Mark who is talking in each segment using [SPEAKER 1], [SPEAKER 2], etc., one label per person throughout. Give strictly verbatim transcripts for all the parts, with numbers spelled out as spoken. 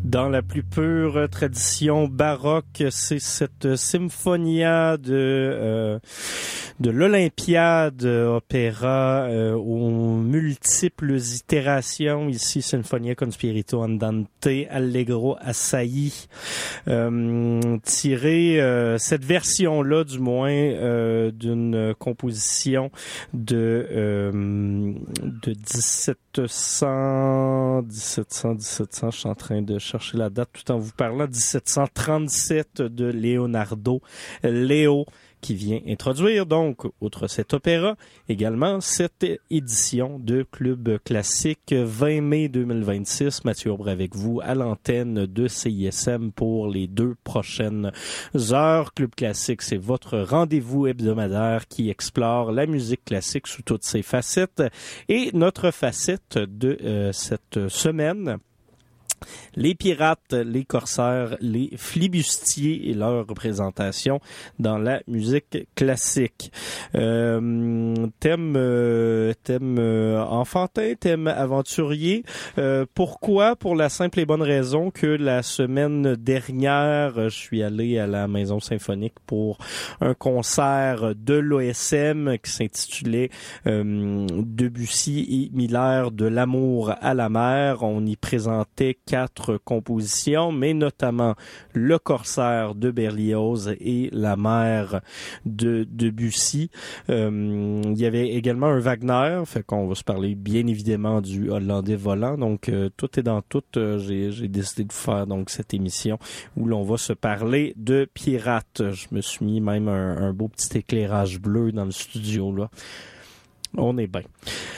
[SPEAKER 1] Dans la plus pure tradition baroque, c'est cette symphonia de euh, de l'Olympiade opéra euh, aux multiples itérations. Ici, Sinfonia con spirito andante, allegro assai. Euh, tiré euh, cette version-là, du moins, euh, d'une composition de euh, de dix-sept cents, dix-sept cents, dix-sept cents. Je suis en train de chercher la date tout en vous parlant. dix-sept cent trente-sept de Leonardo Leo, qui vient introduire, donc, outre cet opéra, également cette édition de Club Classique vingt mai deux mille vingt-six. Mathieu Aubre avec vous à l'antenne de C I S M pour les deux prochaines heures. Club Classique, c'est votre rendez-vous hebdomadaire qui explore la musique classique sous toutes ses facettes. Et notre facette de euh, cette semaine, les pirates, les corsaires, les flibustiers et leur représentation dans la musique classique. Euh, thème euh, thème euh, enfantin, thème aventurier. Euh, pourquoi? Pour la simple et bonne raison que la semaine dernière, je suis allé à la Maison Symphonique pour un concert de l'O S M qui s'intitulait euh, Debussy et Miller de l'amour à la mer. On y présentait quatre compositions, mais notamment le Corsaire de Berlioz et la mer de Debussy. Euh, il y avait également un Wagner, fait qu'on va se parler bien évidemment du Hollandais volant. Donc euh, tout est dans tout. Euh, j'ai, j'ai décidé de faire donc cette émission où l'on va se parler de pirates. Je me suis mis même un, un beau petit éclairage bleu dans le studio là. On est bien.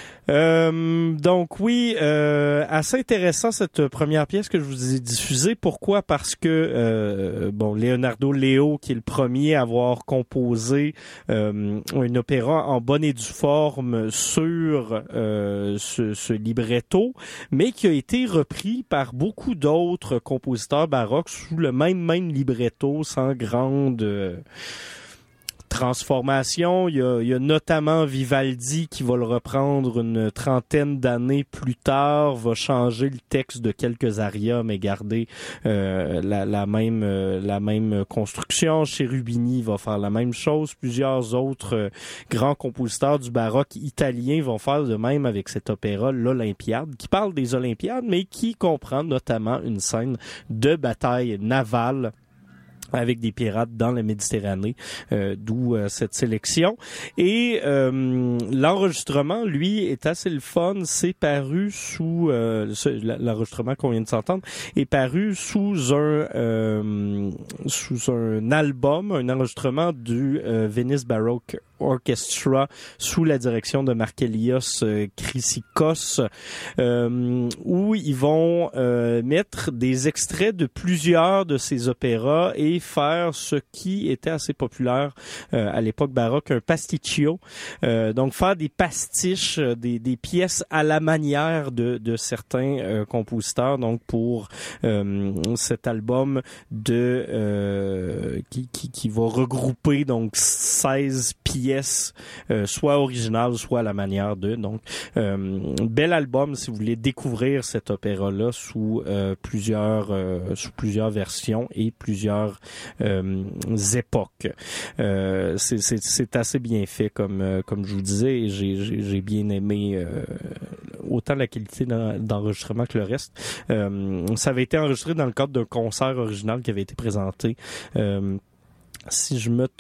[SPEAKER 1] Euh, donc oui, euh, assez intéressant cette première pièce que je vous ai diffusée. Pourquoi? Parce que euh, bon, Leonardo Leo, qui est le premier à avoir composé euh, un opéra en bonne et due forme sur euh, ce, ce libretto, mais qui a été repris par beaucoup d'autres compositeurs baroques sous le même même libretto, sans grande euh, transformation. Il y, a, il y a notamment Vivaldi qui va le reprendre une trentaine d'années plus tard, va changer le texte de quelques arias, mais garder euh, la, la même euh, la même construction. Cherubini va faire la même chose. Plusieurs autres euh, grands compositeurs du baroque italien vont faire de même avec cet opéra, l'Olympiade, qui parle des Olympiades, mais qui comprend notamment une scène de bataille navale avec des pirates dans la Méditerranée, euh, d'où euh, cette sélection. Et euh, l'enregistrement, lui, est assez le fun. C'est paru sous... Euh, ce, l'enregistrement qu'on vient de s'entendre est paru sous un euh, sous un album, un enregistrement du euh, Venice Baroque Orchestra sous la direction de Markelios euh, Chrysikos, euh, où ils vont euh, mettre des extraits de plusieurs de ces opéras et faire ce qui était assez populaire euh, à l'époque baroque, un pasticcio. Euh, donc faire des pastiches, des, des pièces à la manière de, de certains euh, compositeurs. Donc pour euh, cet album de euh, qui, qui, qui va regrouper donc seize pièces, Euh, soit original, soit à la manière de. Donc, euh, bel album si vous voulez découvrir cet opéra-là sous euh, plusieurs euh, sous plusieurs versions et plusieurs euh, époques. Euh, c'est, c'est, c'est assez bien fait comme euh, comme je vous disais. Et j'ai, j'ai, j'ai bien aimé euh, autant la qualité d'enregistrement que le reste. Euh, ça avait été enregistré dans le cadre d'un concert original qui avait été présenté. Euh, Si je me